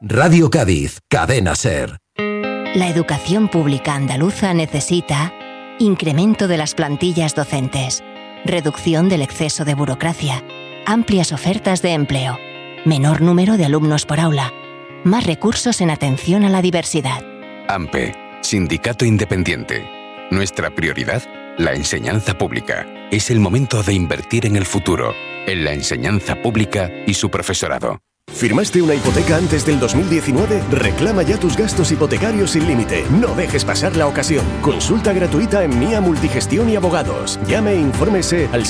Radio Cádiz, Cadena SER. La educación pública andaluza necesita incremento de las plantillas docentes, reducción del exceso de burocracia, amplias ofertas de empleo, menor número de alumnos por aula, más recursos en atención a la diversidad. AMPE, Sindicato Independiente. Nuestra prioridad, la enseñanza pública. Es el momento de invertir en el futuro, en la enseñanza pública y su profesorado. ¿Firmaste una hipoteca antes del 2019? Reclama ya tus gastos hipotecarios sin límite. No dejes pasar la ocasión. Consulta gratuita en Mía Multigestión y Abogados. Llame e infórmese al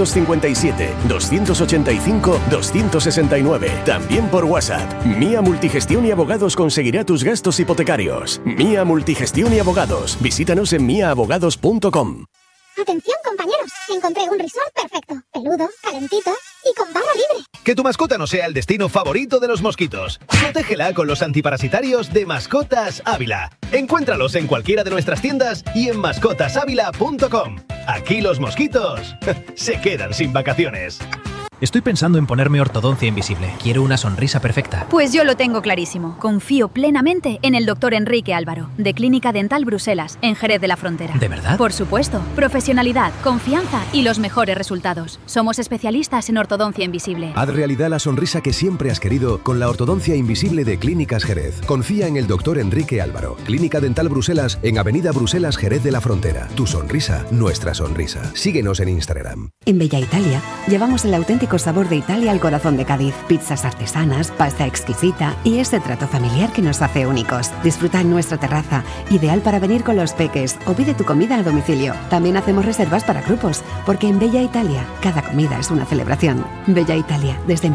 657-285-269. También por WhatsApp. Mía Multigestión y Abogados conseguirá tus gastos hipotecarios. Mía Multigestión y Abogados. Visítanos en miaabogados.com. Atención, compañeros, encontré un resort perfecto, peludo, calentito y con barra libre. Que tu mascota no sea el destino favorito de los mosquitos. Protégela con los antiparasitarios de Mascotas Ávila. Encuéntralos en cualquiera de nuestras tiendas y en mascotasavila.com. Aquí los mosquitos se quedan sin vacaciones. Estoy pensando en ponerme ortodoncia invisible. Quiero una sonrisa perfecta. Pues yo lo tengo clarísimo. Confío plenamente en el doctor Enrique Álvaro, de Clínica Dental Bruselas, en Jerez de la Frontera. ¿De verdad? Por supuesto. Profesionalidad, confianza y los mejores resultados. Somos especialistas en ortodoncia invisible. Haz realidad la sonrisa que siempre has querido con la ortodoncia invisible de Clínicas Jerez. Confía en el doctor Enrique Álvaro. Clínica Dental Bruselas, en Avenida Bruselas, Jerez de la Frontera. Tu sonrisa, nuestra sonrisa. Síguenos en Instagram. En Bella Italia llevamos el auténtico sabor de Italia al corazón de Cádiz. Pizzas artesanas, pasta exquisita y ese trato familiar que nos hace únicos. Disfruta en nuestra terraza, ideal para venir con los peques o pide tu comida a domicilio. También hacemos reservas para grupos, porque en Bella Italia cada comida es una celebración. Bella Italia, desde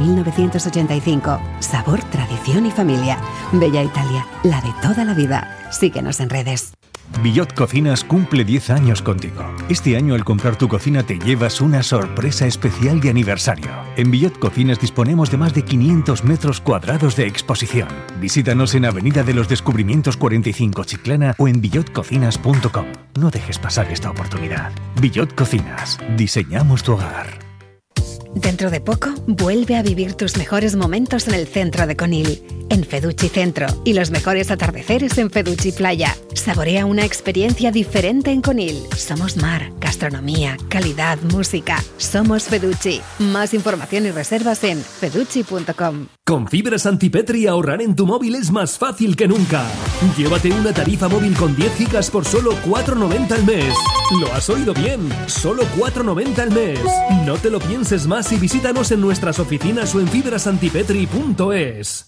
1985. Sabor, tradición y familia. Bella Italia, la de toda la vida. Síguenos en redes. Villot Cocinas cumple 10 años contigo. Este año al comprar tu cocina te llevas una sorpresa especial de aniversario. En Villot Cocinas disponemos de más de 500 metros cuadrados de exposición. Visítanos en Avenida de los Descubrimientos 45 Chiclana o en villotcocinas.com. No dejes pasar esta oportunidad. Villot Cocinas. Diseñamos tu hogar. Dentro de poco, vuelve a vivir tus mejores momentos en el centro de Conil, en Feduchi Centro, y los mejores atardeceres en Feduchi Playa. Saborea una experiencia diferente en Conil. Somos mar, gastronomía, calidad, música. Somos Feduchi. Más información y reservas en feduchi.com. Con fibras Antipetri ahorrar en tu móvil es más fácil que nunca. Llévate una tarifa móvil con 10 gigas por solo 4,90 al mes. ¿Lo has oído bien? Solo 4,90 al mes. No te lo pienses más y visítanos en nuestras oficinas o en fibrasantipetri.es.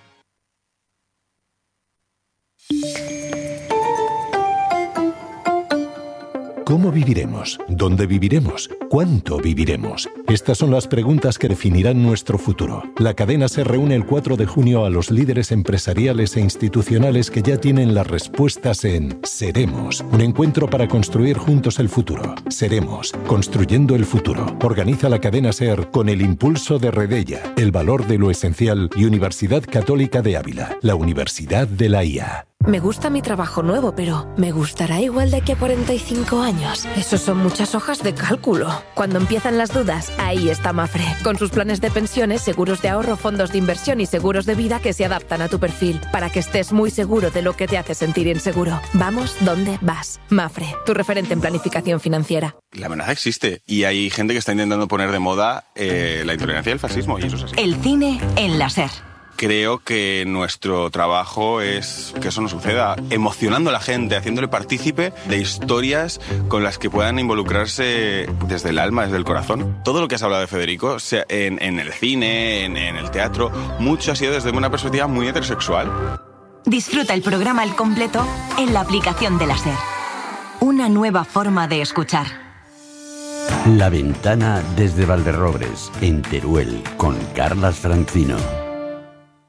¿Cómo viviremos? ¿Dónde viviremos? ¿Cuánto viviremos? Estas son las preguntas que definirán nuestro futuro. La cadena se reúne el 4 de junio a los líderes empresariales e institucionales que ya tienen las respuestas en Seremos, un encuentro para construir juntos el futuro. Seremos, construyendo el futuro. Organiza la cadena SER con el impulso de Redella, el valor de lo esencial y Universidad Católica de Ávila, la Universidad de la IA. Me gusta mi trabajo nuevo, pero ¿me gustará igual de aquí a 45 años? Esos son muchas hojas de cálculo. Cuando empiezan las dudas, ahí está Mafre, con sus planes de pensiones, seguros de ahorro, fondos de inversión y seguros de vida que se adaptan a tu perfil, para que estés muy seguro de lo que te hace sentir inseguro. Vamos donde vas. Mafre, tu referente en planificación financiera. La amenaza existe y hay gente que está intentando poner de moda la intolerancia y el fascismo, y eso es así. El cine en la SER. Creo que nuestro trabajo es que eso no suceda, emocionando a la gente, haciéndole partícipe de historias con las que puedan involucrarse desde el alma, desde el corazón. Todo lo que has hablado de Federico, sea en el cine, en el teatro, mucho ha sido desde una perspectiva muy heterosexual. Disfruta el programa al completo en la aplicación de la SER. Una nueva forma de escuchar. La Ventana desde Valderrobres, en Teruel, con Carlas Francino.